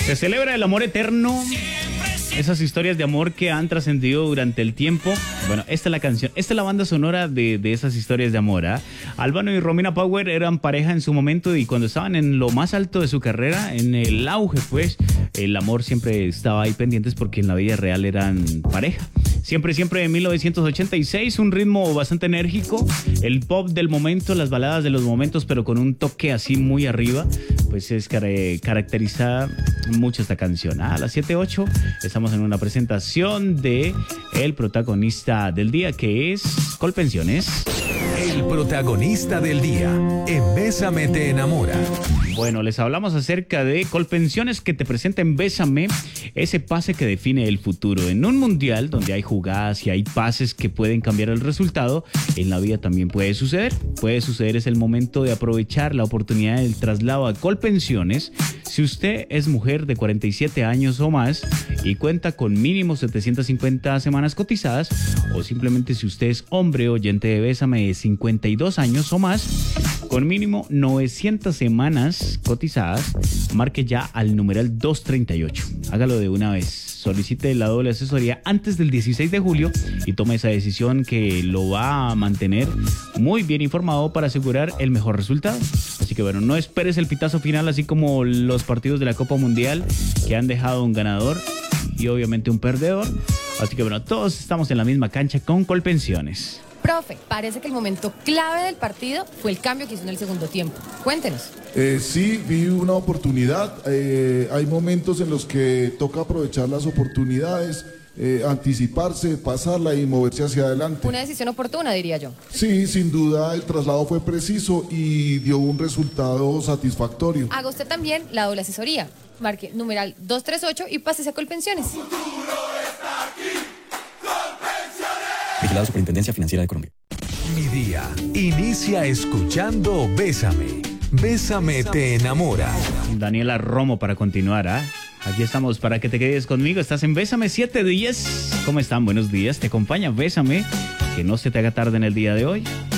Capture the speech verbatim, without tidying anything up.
Se celebra el amor eterno, esas historias de amor que han trascendido durante el tiempo. Bueno, esta es la canción, esta es la banda sonora de, de esas historias de amor. ¿eh? Albano y Romina Power eran pareja en su momento y cuando estaban en lo más alto de su carrera, en el auge, pues, el amor siempre estaba ahí pendientes porque en la vida real eran pareja. Siempre, siempre en mil novecientos ochenta y seis, un ritmo bastante enérgico, el pop del momento, las baladas de los momentos, pero con un toque así muy arriba, pues es car caracteriza mucho esta canción. Ah, a las siete ocho estamos en una presentación de el protagonista del día, que es Colpensiones. El protagonista del día en Bésame te enamora. Bueno, les hablamos acerca de Colpensiones, que te presenta en Bésame ese pase que define el futuro. En un mundial donde hay jugadas y hay pases que pueden cambiar el resultado, en la vida también puede suceder. Puede suceder, es el momento de aprovechar la oportunidad del traslado a Colpensiones. Si usted es mujer de cuarenta y siete años o más y cuenta con mínimo setecientas cincuenta semanas cotizadas, o simplemente si usted es hombre oyente de Bésame de cincuenta y dos años o más, con mínimo novecientas semanas cotizadas, marque ya al numeral doscientos treinta y ocho. Hágalo de una vez. Solicite la doble asesoría antes del dieciséis de julio y tome esa decisión que lo va a mantener muy bien informado para asegurar el mejor resultado. Así que bueno, no esperes el pitazo final, así como los partidos de la Copa Mundial que han dejado un ganador y obviamente un perdedor. Así que bueno, todos estamos en la misma cancha con Colpensiones. Profe, parece que el momento clave del partido fue el cambio que hizo en el segundo tiempo. Cuéntenos. Eh, sí, vi una oportunidad. Eh, hay momentos en los que toca aprovechar las oportunidades, eh, anticiparse, pasarla y moverse hacia adelante. Una decisión oportuna, diría yo. Sí, sin duda el traslado fue preciso y dio un resultado satisfactorio. Haga usted también la doble asesoría. Marque numeral doscientos treinta y ocho y pásese a Colpensiones. Vigilado Superintendencia Financiera de Colombia. Mi día inicia escuchando Bésame. Bésame te enamora. Daniela Romo para continuar, ¿ah? ¿eh? Aquí estamos para que te quedes conmigo. Estás en Bésame siete días. ¿Cómo están? Buenos días. Te acompaña Bésame. Que no se te haga tarde en el día de hoy.